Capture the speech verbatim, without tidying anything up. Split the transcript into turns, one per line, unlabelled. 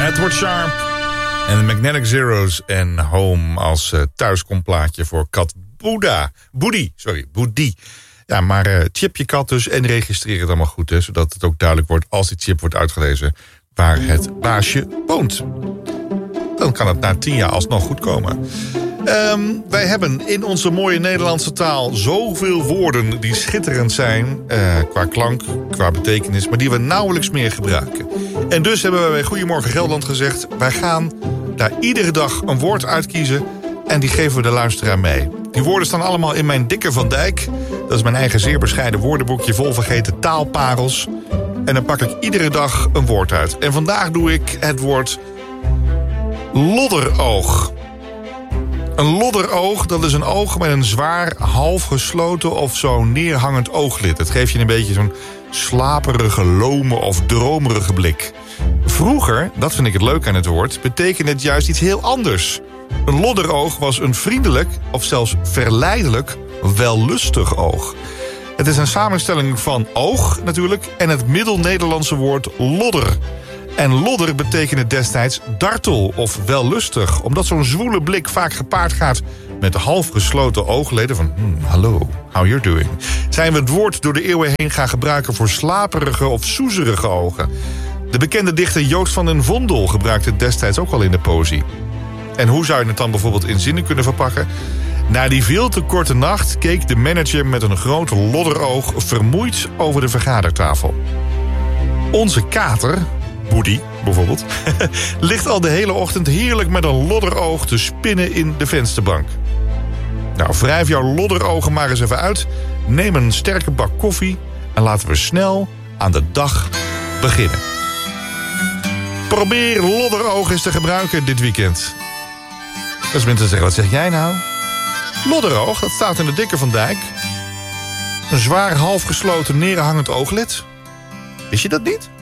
Edward Sharp en de Magnetic Zeros en Home als uh, thuiskomplaatje voor kat Boeddha. Boedi, sorry, Boedi. Ja, maar uh, chip je kat dus en registreer het allemaal goed, hè, zodat het ook duidelijk wordt als die chip wordt uitgelezen waar het baasje woont. Dan kan het na tien jaar alsnog goed komen. Um, wij hebben in onze mooie Nederlandse taal zoveel woorden die schitterend zijn, uh, qua klank, qua betekenis, maar die we nauwelijks meer gebruiken. En dus hebben wij bij Goedemorgen Gelderland gezegd, wij gaan daar iedere dag een woord uitkiezen en die geven we de luisteraar mee. Die woorden staan allemaal in mijn Dikke van Dijk. Dat is mijn eigen zeer bescheiden woordenboekje vol vergeten taalparels. En dan pak ik iedere dag een woord uit. En vandaag doe ik het woord lodderoog. Een lodderoog, dat is een oog met een zwaar, half gesloten of zo neerhangend ooglid. Het geeft je een beetje zo'n slaperige, lome of dromerige blik. Vroeger, dat vind ik het leuk aan het woord, betekende het juist iets heel anders. Een lodderoog was een vriendelijk of zelfs verleidelijk, wellustig oog. Het is een samenstelling van oog natuurlijk en het Middel-Nederlandse woord lodder. En lodder betekende destijds dartel of wellustig, omdat zo'n zwoele blik vaak gepaard gaat met half gesloten oogleden van hmm, hallo, how you doing? Zijn we het woord door de eeuwen heen gaan gebruiken voor slaperige of soezerige ogen. De bekende dichter Joost van den Vondel gebruikte het destijds ook al in de poëzie. En hoe zou je het dan bijvoorbeeld in zinnen kunnen verpakken? Na die veel te korte nacht keek de manager met een groot lodderoog vermoeid over de vergadertafel. Onze kater, Boedi bijvoorbeeld, ligt al de hele ochtend heerlijk met een lodderoog te spinnen in de vensterbank. Nou, wrijf jouw lodderogen maar eens even uit, neem een sterke bak koffie en laten we snel aan de dag beginnen. Probeer lodderoog eens te gebruiken dit weekend. Dus mensen zeggen, wat zeg jij nou? Lodderoog, dat staat in de Dikke van Dijk. Een zwaar half gesloten neerhangend ooglid. Wist je dat niet?